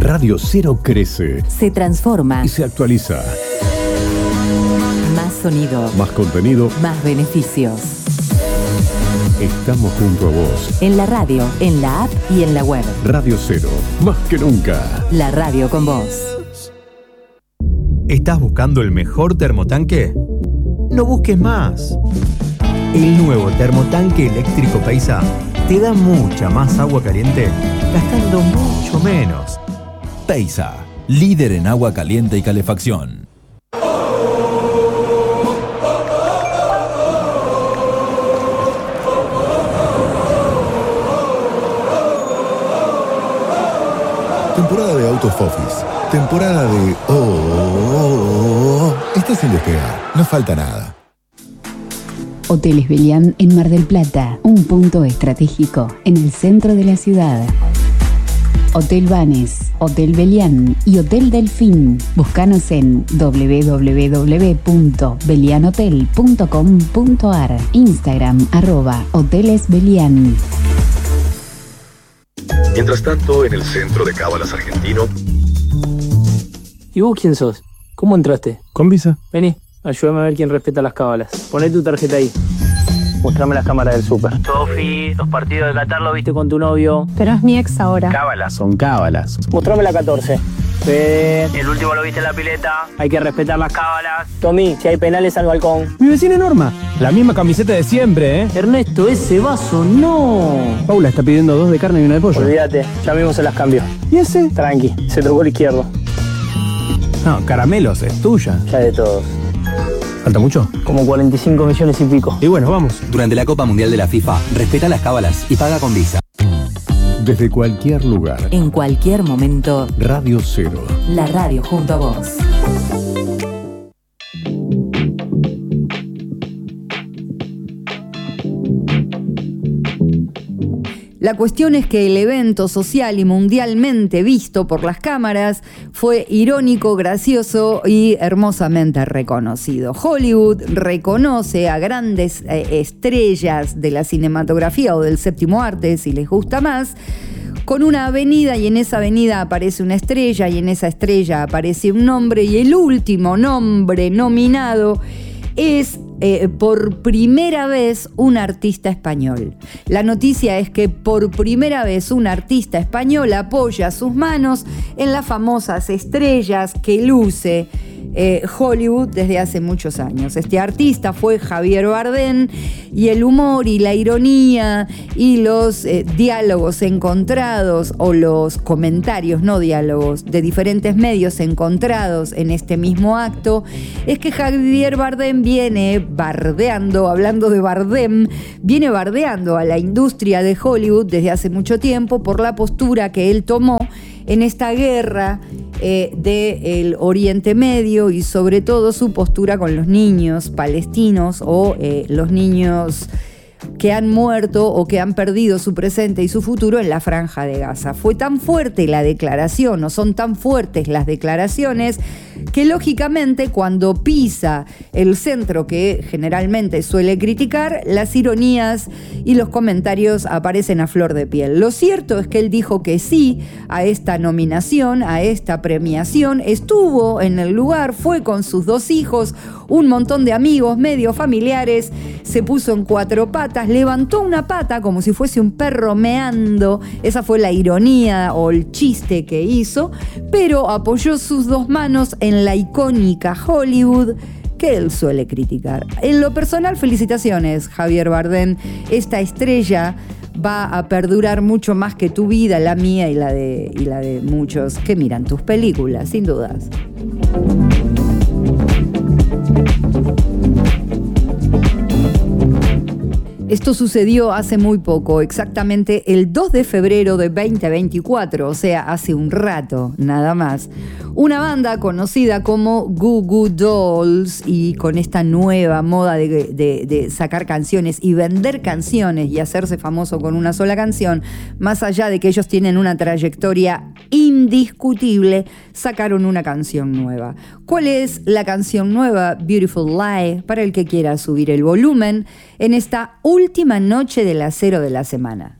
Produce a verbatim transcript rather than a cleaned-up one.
Radio Cero crece, se transforma y se actualiza. Más sonido, Más contenido, más beneficios. Estamos junto a vos. En la radio, en la app y en la web. Radio Cero, más que nunca. La radio con vos. ¿Estás buscando el mejor termotanque? No busques más. El nuevo termotanque eléctrico Paisa te da mucha más agua caliente gastando mucho menos. Paisa, líder en agua caliente y calefacción. Temporada de Out of Office. Temporada de... Oh, oh, oh, oh. Estás sin despegar. No falta nada. Hoteles Belián en Mar del Plata. Un punto estratégico en el centro de la ciudad. Hotel Banes, Hotel Belián y Hotel Delfín. Búscanos en doble u doble u doble u punto belianhotel punto com punto a r. Instagram, arroba Hoteles Belián. Mientras tanto, en el centro de Cábalas argentino. ¿Y vos quién sos? ¿Cómo entraste? Con visa. Vení, ayúdame a ver quién respeta las cábalas. Poné tu tarjeta ahí. Mostrame las cámaras del súper. Sofi, los partidos de Qatar lo viste con tu novio. Pero es mi ex ahora. Cábalas son cábalas. Mostrame la catorce. Fede, el último lo viste en la pileta. Hay que respetar las cábalas. Tommy, si hay penales al balcón. Mi vecina Norma. La misma camiseta de siempre, ¿eh? Ernesto, ese vaso no. Paula está pidiendo dos de carne y una de pollo. Olvídate, ya mismo se las cambio. ¿Y ese? Tranqui, se trocó el izquierdo. No, caramelos, es tuya. Ya de todos. ¿Falta mucho? Como cuarenta y cinco millones y pico. Y bueno, vamos. Durante la Copa Mundial de la FIFA, respeta las cábalas y paga con visa. Desde cualquier lugar. En cualquier momento. Radio Cero. La radio junto a vos. La cuestión es que el evento social y mundialmente visto por las cámaras fue irónico, gracioso y hermosamente reconocido. Hollywood reconoce a grandes eh, estrellas de la cinematografía o del séptimo arte, si les gusta más, con una avenida, y en esa avenida aparece una estrella y en esa estrella aparece un nombre, y el último nombre nominado es eh, por primera vez un artista español. La noticia es que por primera vez un artista español apoya sus manos en las famosas estrellas que luce eh, Hollywood desde hace muchos años. Este artista fue Javier Bardem, y el humor y la ironía y los eh, diálogos encontrados, o los comentarios, no diálogos, de diferentes medios encontrados en este mismo acto, es que Javier Bardem viene bardeando, hablando de Bardem, viene bardeando a la industria de Hollywood desde hace mucho tiempo por la postura que él tomó en esta guerra eh, del Oriente Medio, y sobre todo su postura con los niños palestinos o eh, los niños que han muerto o que han perdido su presente y su futuro en la Franja de Gaza. Fue tan fuerte la declaración, o son tan fuertes las declaraciones, que lógicamente cuando pisa el centro que generalmente suele criticar, las ironías y los comentarios aparecen a flor de piel. Lo cierto es que él dijo que sí a esta nominación, a esta premiación, estuvo en el lugar, fue con sus dos hijos, un montón de amigos, medio familiares, se puso en cuatro patas, levantó una pata como si fuese un perro meando, esa fue la ironía o el chiste que hizo, pero apoyó sus dos manos en la icónica Hollywood que él suele criticar. En lo personal, felicitaciones, Javier Bardem. Esta estrella va a perdurar mucho más que tu vida, la mía y la de, y la de muchos que miran tus películas, sin dudas. Esto sucedió hace muy poco, exactamente el dos de febrero de veinte veinticuatro, o sea, hace un rato, nada más. Una banda conocida como Goo Goo Dolls, y con esta nueva moda de, de, de sacar canciones y vender canciones y hacerse famoso con una sola canción, más allá de que ellos tienen una trayectoria indiscutible, sacaron una canción nueva. ¿Cuál es la canción nueva? Beautiful Lie, para el que quiera subir el volumen en esta última noche del acero de la semana.